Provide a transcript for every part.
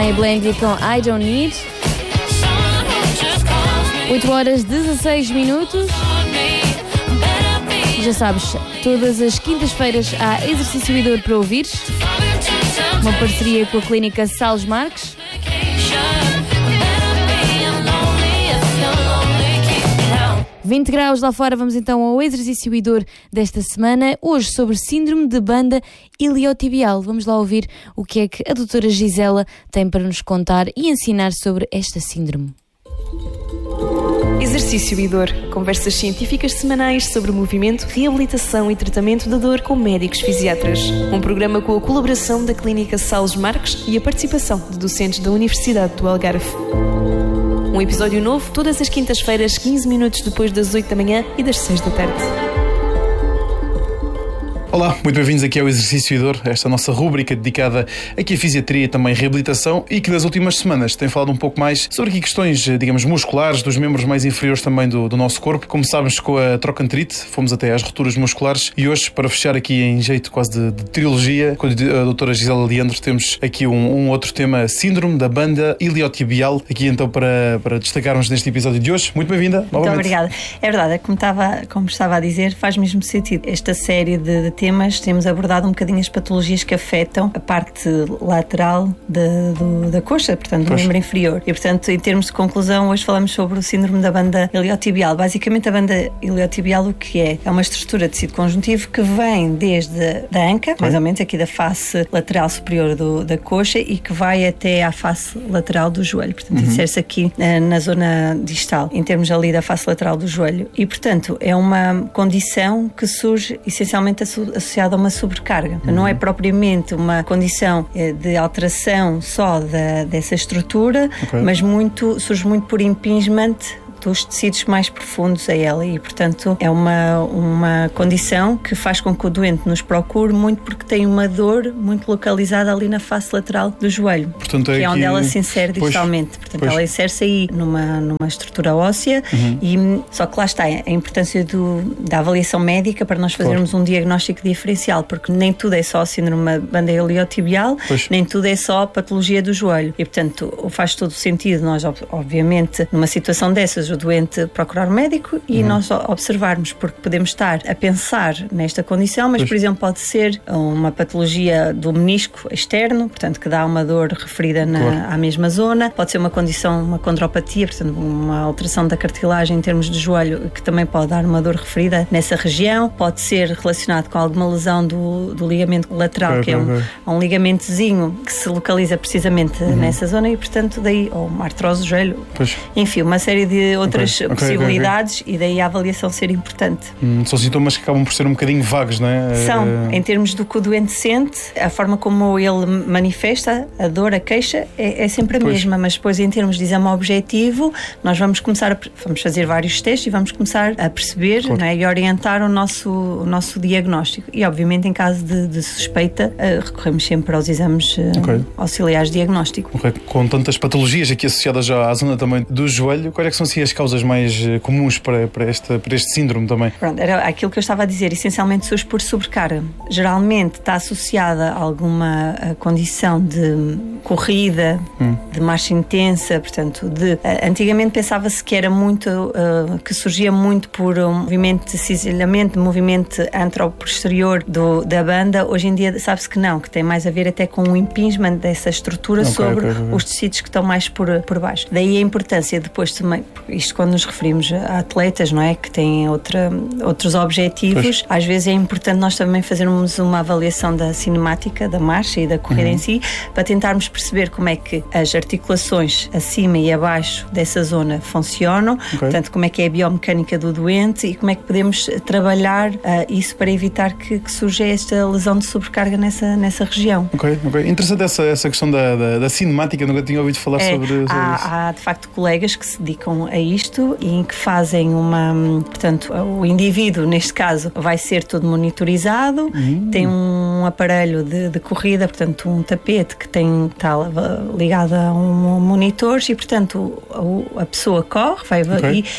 Vem a Blandy com I Don't Need. 8 horas 16 minutos. Já sabes, todas as quintas-feiras há exercício e dor para ouvires. Uma parceria com a Clínica Salles Marques. 20 graus lá fora, vamos então ao exercício e dor desta semana. Hoje sobre síndrome de banda iliotibial. Vamos lá ouvir o que é que a doutora Gisela tem para nos contar e ensinar sobre esta síndrome. Exercício e dor. Conversas científicas semanais sobre movimento, reabilitação e tratamento da dor com médicos fisiatras. Um programa com a colaboração da Clínica Salles Marques e a participação de docentes da Universidade do Algarve. Um episódio novo todas as quintas-feiras, 15 minutos depois das 8 da manhã e das 6 da tarde. Olá, muito bem-vindos aqui ao Exercício e Dor, esta nossa rúbrica dedicada aqui à fisiatria e também reabilitação e que nas últimas semanas tem falado um pouco mais sobre aqui questões, digamos, musculares dos membros mais inferiores também do nosso corpo. Começámos com a trochanterite, fomos até às rupturas musculares e hoje, para fechar aqui em jeito quase de trilogia, com a doutora Gisela Leandro, temos aqui um outro tema, síndrome da banda iliotibial, aqui então para destacarmos neste episódio de hoje. Muito bem-vinda, novamente. Muito obrigada. É verdade, como estava a dizer, faz mesmo sentido. Esta série de temas, temos abordado um bocadinho as patologias que afetam a parte lateral da coxa, portanto, do membro inferior. E, portanto, em termos de conclusão, hoje falamos sobre o síndrome da banda iliotibial. Basicamente, a banda iliotibial, o que é? É uma estrutura de tecido conjuntivo que vem desde a anca, mais ou menos aqui da face lateral superior da coxa, e que vai até à face lateral do joelho. Portanto, insere-se aqui na zona distal, em termos ali da face lateral do joelho. E, portanto, é uma condição que surge essencialmente associada a uma sobrecarga. Não é propriamente uma condição de alteração só dessa estrutura, mas surge muito por impingement dos tecidos mais profundos a ela e, portanto, é uma condição que faz com que o doente nos procure muito porque tem uma dor muito localizada ali na face lateral do joelho, portanto, que é onde ela se insere distalmente. Portanto, ela insere-se aí numa estrutura óssea e só que lá está a importância da avaliação médica para nós fazermos um diagnóstico diferencial, porque nem tudo é só síndrome banda iliotibial, nem tudo é só patologia do joelho e, portanto, faz todo o sentido nós, obviamente, numa situação dessas, o doente procurar um médico e nós observarmos, porque podemos estar a pensar nesta condição, mas, por exemplo, pode ser uma patologia do menisco externo, portanto, que dá uma dor referida à mesma zona, pode ser uma condição, uma condropatia, portanto, uma alteração da cartilagem em termos de joelho, que também pode dar uma dor referida nessa região, pode ser relacionado com alguma lesão do ligamento lateral, que é um ligamentozinho que se localiza precisamente nessa zona e, portanto, daí, ou uma artrose do joelho, enfim, uma série de outras possibilidades e daí a avaliação ser importante. São sintomas que acabam por ser um bocadinho vagos, não é? São, em termos do que o doente sente, a forma como ele manifesta a dor, a queixa, é sempre a mesma, mas depois em termos de exame objetivo, nós vamos fazer vários testes e vamos começar a perceber, não é? E orientar o nosso diagnóstico. E obviamente em caso de suspeita, recorremos sempre aos exames auxiliares de diagnóstico. Com tantas patologias aqui associadas já à zona também do joelho, quais é que são assim as causas mais comuns para este síndrome também? Pronto, era aquilo que eu estava a dizer, essencialmente surge por sobrecarga. Geralmente está associada a alguma condição de corrida, de marcha intensa, portanto, antigamente pensava-se que era muito, que surgia muito por um movimento de cisalhamento, movimento anteroposterior da banda. Hoje em dia sabe-se que não, que tem mais a ver até com o impingement dessa estrutura sobre os tecidos que estão mais por baixo. Daí a importância depois também, isto quando nos referimos a atletas, não é? Que têm outros objetivos, às vezes é importante nós também fazermos uma avaliação da cinemática, da marcha e da corrida em si, para tentarmos perceber como é que as articulações acima e abaixo dessa zona funcionam, portanto, como é que é a biomecânica do doente e como é que podemos trabalhar isso para evitar que surja esta lesão de sobrecarga nessa região. Interessante essa questão da cinemática, nunca tinha ouvido falar sobre isso. Há de facto colegas que se dedicam a isto e em que fazem portanto, o indivíduo, neste caso, vai ser todo monitorizado, tem um aparelho de corrida, portanto, um tapete que está ligado a um monitor e, portanto, a pessoa corre, vai e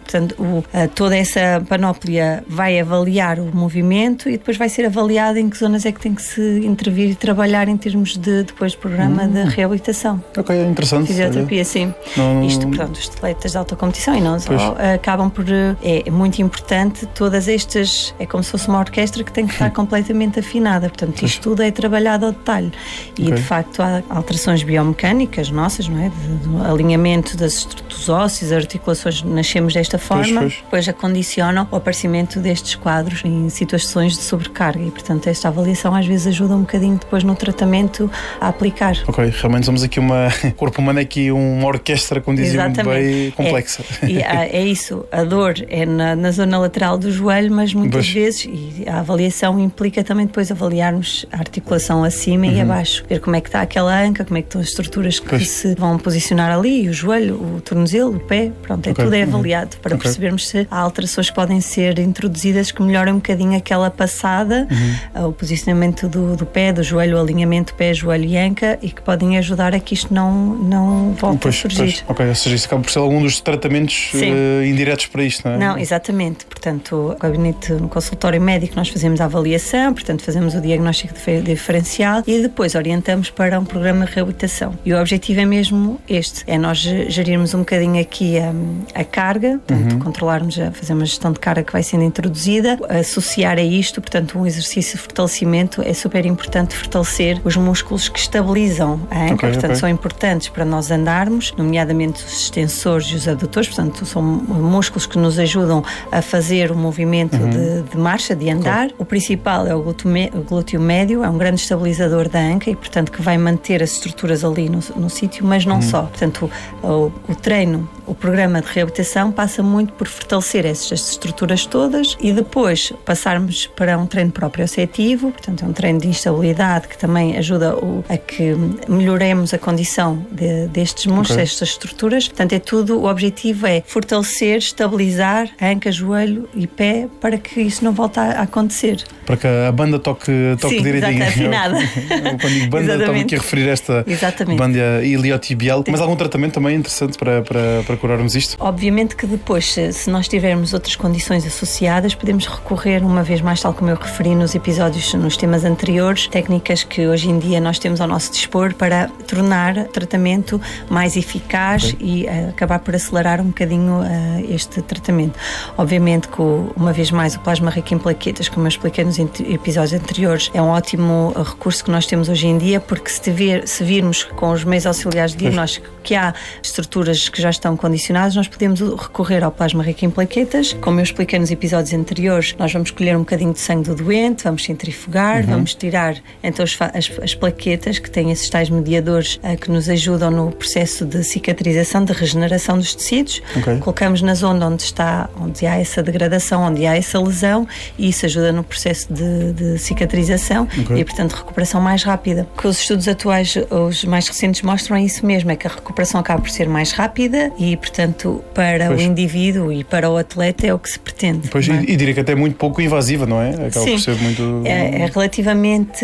Portanto, toda essa panóplia vai avaliar o movimento e depois vai ser avaliada em que zonas é que tem que se intervir e trabalhar em termos de depois programa de reabilitação. Ok, é interessante. Fisioterapia, sim. Isto, portanto, os atletas de alta competição e não só acabam por... É muito importante, todas estas... É como se fosse uma orquestra que tem que estar completamente afinada. Portanto, isto tudo é trabalhado ao detalhe. E, de facto, há alterações biomecânicas nossas, não é? Do alinhamento das estruturas ósseas, articulações, nascemos desta forma, depois acondicionam o aparecimento destes quadros em situações de sobrecarga e, portanto, esta avaliação às vezes ajuda um bocadinho depois no tratamento a aplicar. Ok, realmente somos aqui o corpo humano é aqui uma orquestra, como dizia, muito bem complexa. É isso, a dor é na zona lateral do joelho, mas muitas vezes, e a avaliação implica também depois avaliarmos a articulação acima e abaixo, ver como é que está aquela anca, como é que estão as estruturas que se vão posicionar ali, o joelho, o tornozelo, o pé, pronto, tudo é avaliado para percebermos se há alterações que podem ser introduzidas que melhoram um bocadinho aquela passada, o posicionamento do pé, do joelho, o alinhamento pé, joelho e anca e que podem ajudar a que isto não volte a surgir. Ok, ou seja, isso acaba por ser algum dos tratamentos indiretos para isto, não é? Não, exatamente. Portanto, no gabinete, no consultório médico, nós fazemos a avaliação, portanto, fazemos o diagnóstico diferencial e depois orientamos para um programa de reabilitação. E o objetivo é mesmo este, é nós gerirmos um bocadinho aqui a carga, portanto, controlarmos, fazer uma gestão de carga que vai sendo introduzida, associar a isto, portanto, um exercício de fortalecimento é super importante fortalecer os músculos que estabilizam a anca, portanto, são importantes para nós andarmos, nomeadamente os extensores e os adutores, portanto, são músculos que nos ajudam a fazer o movimento de marcha, de andar. O principal é o glúteo médio, é um grande estabilizador da anca e, portanto, que vai manter as estruturas ali no sítio, mas não só. Portanto, o treino, o programa de reabilitação passa muito por fortalecer estas estruturas todas e depois passarmos para um treino proprioceptivo, portanto, é um treino de instabilidade que também ajuda a que melhoremos a condição destes músculos, destas estruturas. Portanto, é tudo, o objetivo é fortalecer, estabilizar a anca, joelho e pé para que isso não volte a acontecer. Para que a banda toque direitinho. Afinada. Quando digo banda, estava aqui a referir esta banda iliotibial. Mas algum tratamento também interessante para curarmos isto? Obviamente que depois, se nós tivermos outras condições associadas, podemos recorrer, uma vez mais, tal como eu referi nos episódios, nos temas anteriores, técnicas que hoje em dia nós temos ao nosso dispor para tornar o tratamento mais eficaz e acabar por acelerar um bocadinho este tratamento. Obviamente que, uma vez mais, o plasma rico em plaquetas, como eu expliquei nos episódios anteriores, é um ótimo recurso que nós temos hoje em dia, porque se virmos com os meios auxiliares de diagnóstico que há estruturas que já estão condicionadas, nós podemos recorrer ao plasma rico em plaquetas. Como eu expliquei nos episódios anteriores, nós vamos colher um bocadinho de sangue do doente, vamos centrifugar, vamos tirar então as plaquetas que têm esses tais mediadores que nos ajudam no processo de cicatrização, de regeneração dos tecidos. Colocamos na zona onde há essa degradação, onde há essa lesão, e isso ajuda no processo de cicatrização e, portanto, recuperação mais rápida. O que os estudos atuais, os mais recentes, mostram é isso mesmo, é que a recuperação acaba por ser mais rápida e, portanto, para o indivíduo e para o atleta é o que se pretende. E diria que até muito pouco invasiva, não é? Acaba por ser muito... É relativamente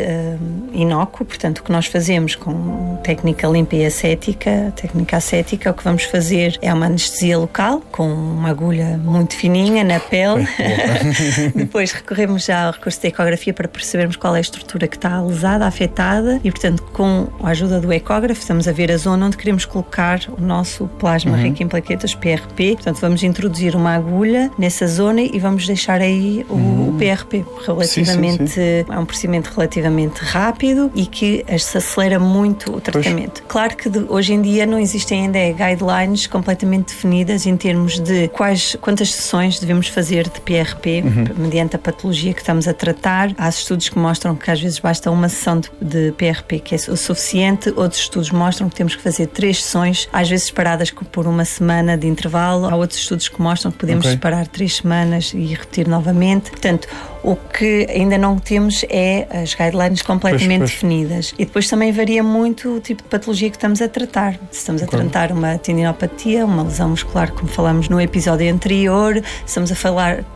inócuo, portanto, o que nós fazemos com técnica limpa e ascética, técnica ascética, o que vamos fazer é uma anestesia local, com uma agulha muito fininha na pele. Depois recorremos já ao recurso de ecografia para percebermos qual é a estrutura que está lesada, afetada, e, portanto, com a ajuda do ecógrafo, estamos a ver a zona onde queremos colocar o nosso plasma rico em plaquetas, PRP. Portanto, vamos introduzir uma agulha nessa zona e vamos deixar aí o PRP. Relativamente, é um procedimento relativamente rápido e que se acelera muito o tratamento. Claro que hoje em dia não existem ainda guidelines completamente definidas em termos de quantas sessões devemos fazer de PRP mediante a patologia que estamos a tratar. Há estudos que mostram que às vezes basta uma sessão de PRP que é o suficiente, outros estudos mostram que temos que fazer 3 sessões, às vezes separadas por uma semana de intervalo. Há outros estudos que mostram que podemos separar 3 semanas e repetir novamente. Portanto, o que ainda não temos é as guidelines completamente definidas. E depois também varia muito o tipo de patologia que estamos a tratar. Se estamos a tratar uma tendinopatia, uma lesão muscular, como falamos no episódio anterior, estamos a falar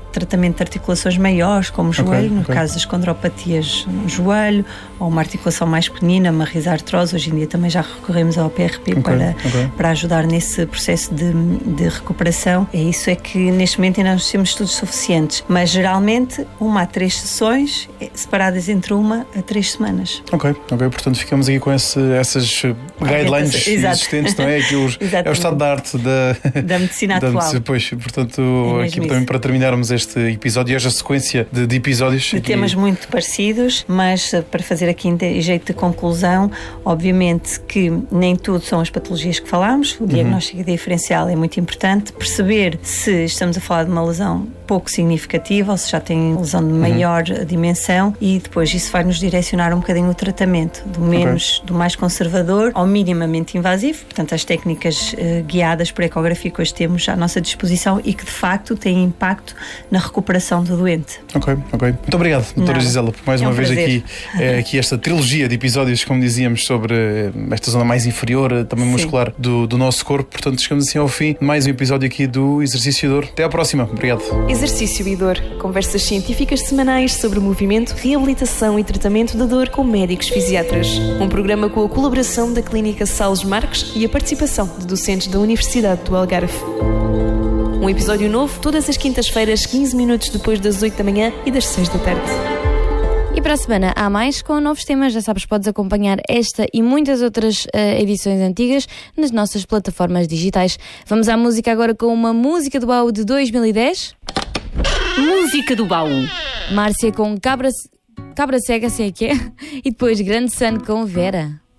tratamento de articulações maiores, como o joelho, no caso das condropatias no joelho, ou uma articulação mais pequenina, uma risartrose. Hoje em dia também já recorremos ao PRP para ajudar nesse processo de recuperação. É isso, é que neste momento ainda não temos estudos suficientes, mas geralmente 1 a 3 sessões, separadas entre 1 a 3 semanas. Ok, portanto ficamos aqui com essas guidelines existentes, não é? Que é o estado da arte da medicina atual. Pois, portanto, aqui também para terminarmos este episódio e esta sequência de episódios. De temas muito parecidos, mas para fazer aqui em jeito de conclusão, obviamente que nem tudo são as patologias que falámos, o diagnóstico diferencial é muito importante, perceber se estamos a falar de uma lesão pouco significativa ou se já tem lesão de maior dimensão, e depois isso vai nos direcionar um bocadinho o tratamento, do mais conservador ao minimamente invasivo, portanto as técnicas guiadas por ecografia que hoje temos à nossa disposição e que de facto têm impacto na recuperação do doente. Ok. Muito obrigado, doutora Gisela, por mais uma vez aqui esta trilogia de episódios, como dizíamos, sobre esta zona mais inferior, também muscular do nosso corpo. Portanto, chegamos assim ao fim de mais um episódio aqui do Exercício e Dor. Até à próxima. Obrigado. Exercício e Dor. Conversas científicas semanais sobre movimento, reabilitação e tratamento da dor com médicos fisiatras. Um programa com a colaboração da Clínica Salles Marques e a participação de docentes da Universidade do Algarve. Um episódio novo todas as quintas-feiras, 15 minutos depois das 8 da manhã e das 6 da tarde. E para a semana há mais com novos temas. Já sabes, podes acompanhar esta e muitas outras edições antigas nas nossas plataformas digitais. Vamos à música agora com uma música do baú de 2010. Música do baú. Márcia com Cabra Cega, sei que é. E depois Grande Sun com Vera.